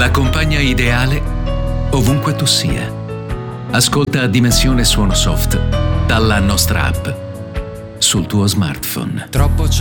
La compagna ideale ovunque tu sia. Ascolta Dimensione Suono Soft dalla nostra app sul tuo smartphone. Troppo